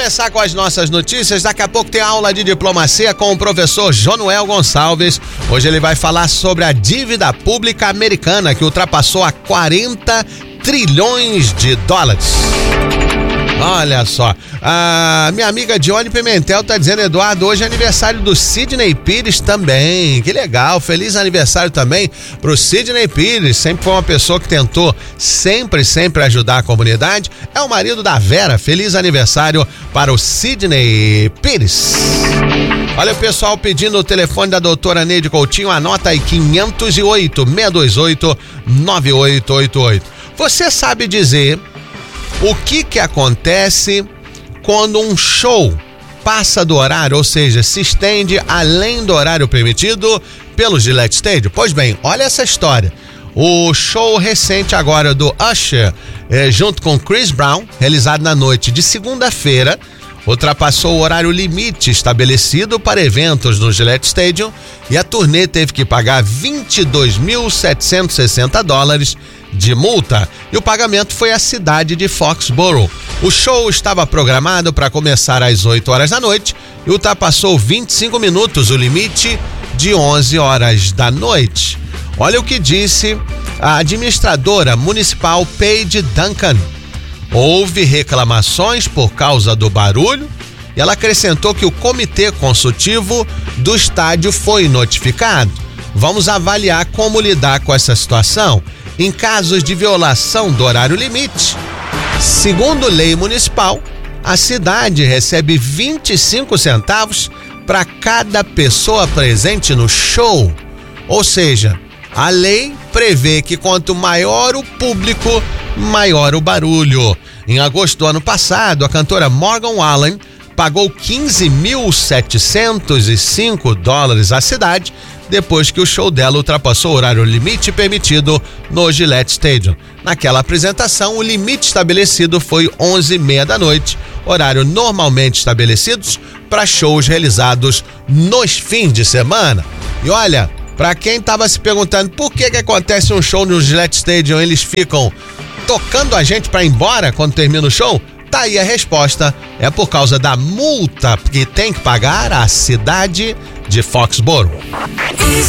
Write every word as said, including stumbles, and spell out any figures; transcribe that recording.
começar com as nossas notícias. Daqui a pouco tem aula de diplomacia com o professor Jonuel Gonçalves. Hoje ele vai falar sobre a dívida pública americana, que ultrapassou a quarenta trilhões de dólares. Olha só, a minha amiga Dione Pimentel tá dizendo: Eduardo, hoje é aniversário do Sidney Pires também. Que legal, feliz aniversário também pro Sidney Pires. Sempre foi uma pessoa que tentou sempre, sempre ajudar a comunidade. É o marido da Vera. Feliz aniversário para o Sidney Pires. Olha o pessoal pedindo o telefone da doutora Neide Coutinho. Anota aí: quinhentos e oito, seiscentos e vinte e oito, nove oito oito oito. Você sabe dizer o que que acontece quando um show passa do horário, ou seja, se estende além do horário permitido pelo Gillette Stadium? Pois bem, olha essa história. O show recente agora do Usher, eh, junto com Chris Brown, realizado na noite de segunda-feira, ultrapassou o horário limite estabelecido para eventos no Gillette Stadium e a turnê teve que pagar vinte e dois mil setecentos e sessenta dólares de multa, e o pagamento foi à cidade de Foxborough. O show estava programado para começar às oito horas da noite e ultrapassou vinte e cinco minutos o limite de onze horas da noite. Olha o que disse a administradora municipal Paige Duncan. Houve reclamações por causa do barulho e ela acrescentou que o comitê consultivo do estádio foi notificado. Vamos avaliar como lidar com essa situação em casos de violação do horário limite. Segundo lei municipal, a cidade recebe vinte e cinco centavos para cada pessoa presente no show. Ou seja, a lei prevê que quanto maior o público, maior o barulho. Em agosto do ano passado, a cantora Morgan Wallen pagou quinze mil setecentos e cinco dólares à cidade depois que o show dela ultrapassou o horário limite permitido no Gillette Stadium. Naquela apresentação, o limite estabelecido foi onze e meia da noite, horário normalmente estabelecido para shows realizados nos fins de semana. E olha, para quem estava se perguntando por que que acontece um show no Gillette Stadium, eles ficam tocando a gente para ir embora quando termina o show? Tá aí a resposta, é por causa da multa que tem que pagar a cidade de Foxborough.